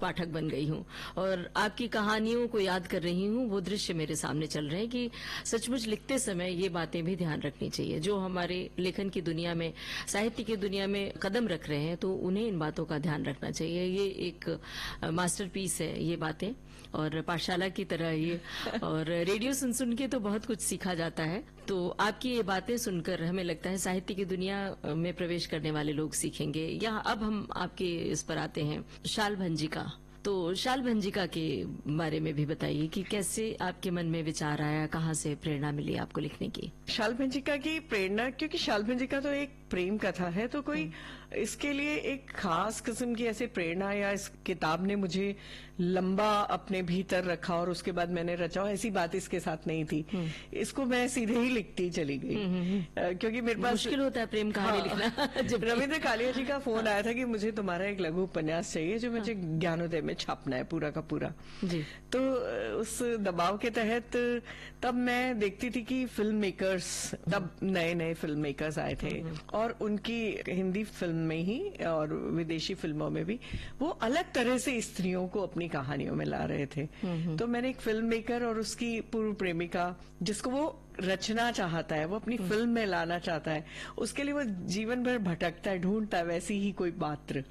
पाठक बन गई हूँ और आपकी कहानियों को याद कर रही हूँ। वो दृश्य मेरे सामने चल रहे हैं कि सचमुच लिखते समय ये बातें भी ध्यान रखनी चाहिए। जो हमारे लेखन की दुनिया में, साहित्य की दुनिया में कदम रख रहे हैं, तो उन्हें इन बातों का ध्यान रखना चाहिए। ये एक मास्टरपीस है ये बातें, और पाठशाला की तरह ये, और रेडियो सुन सुन के तो बहुत कुछ सीखा जाता है। तो आपकी ये बातें सुनकर हमें लगता है साहित्य की दुनिया में प्रवेश करने वाले लोग सीखेंगे। या अब हम आपके इस पर आते हैं, शाल भंजिका। तो शाल भंजिका के बारे में भी बताइए कि कैसे आपके मन में विचार आया, कहाँ से प्रेरणा मिली आपको लिखने की? शाल भंजिका की प्रेरणा, क्योंकि शाल भंजिका तो एक प्रेम कथा है, तो कोई इसके लिए एक खास किस्म की ऐसे प्रेरणा या इस किताब ने मुझे लंबा अपने भीतर रखा और उसके बाद मैंने रचा, ऐसी बात इसके साथ नहीं थी। इसको मैं सीधे ही लिखती चली गई, क्योंकि मेरे पास मुश्किल होता है प्रेम कहानी लिखना। जब रविंद्र कालिया जी का फोन आया था कि मुझे तुम्हारा एक लघु उपन्यास चाहिए जो मुझे ज्ञानोदय में छापना है पूरा का पूरा जी। तो उस दबाव के तहत तब मैं देखती थी कि फिल्म मेकर्स, तब नए नए फिल्म मेकर्स आए थे और उनकी हिंदी फिल्म में ही और विदेशी फिल्मों में भी वो अलग तरह से स्त्रियों को अपनी कहानियों में ला रहे थे। तो मैंने एक फिल्म मेकर और उसकी पूर्व प्रेमिका, जिसको वो रचना चाहता है, वो अपनी फिल्म में लाना चाहता है, उसके लिए वो जीवन भर भटकता है, ढूंढता है वैसी ही कोई पात्र।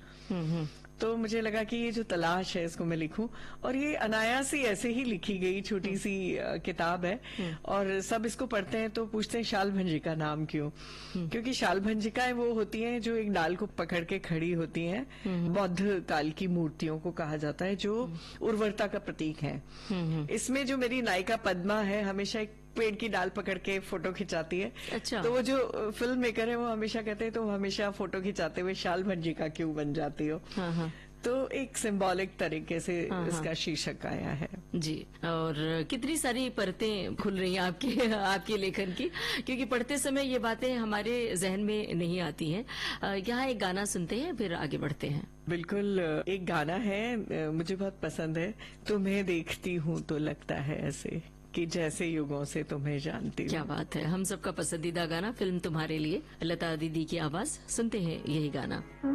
तो मुझे लगा कि ये जो तलाश है इसको मैं लिखूं, और ये अनायास ही ऐसे ही लिखी गई छोटी सी किताब है। और सब इसको पढ़ते हैं तो पूछते हैं शाल भंजिका नाम क्यों? क्योंकि शाल भंजिकाएं वो होती हैं जो एक डाल को पकड़ के खड़ी होती हैं। बौद्ध काल की मूर्तियों को कहा जाता है जो उर्वरता का प्रतीक है। इसमें जो मेरी नायिका पद्मा है, हमेशा एक पेड़ की डाल पकड़ के फोटो खिंचाती है। अच्छा। तो वो जो फिल्म मेकर है वो हमेशा कहते हैं, तो हमेशा फोटो खिंचाते हुए शाल भंजिका क्यों बन जाती हो? तो एक सिंबॉलिक तरीके से इसका शीर्षक आया है जी। और कितनी सारी परतें खुल रही हैं आपके लेखन की, क्योंकि पढ़ते समय ये बातें हमारे जहन में नहीं आती हैं। यहाँ एक गाना सुनते हैं, फिर आगे बढ़ते हैं। बिल्कुल, एक गाना है मुझे बहुत पसंद है, तुम्हें देखती हूँ तो लगता है ऐसे कि जैसे युगों से तुम्हें जानती हूँ। क्या बात है, हम सबका पसंदीदा गाना, फिल्म तुम्हारे लिए, लता दीदी की आवाज। सुनते हैं यही गाना।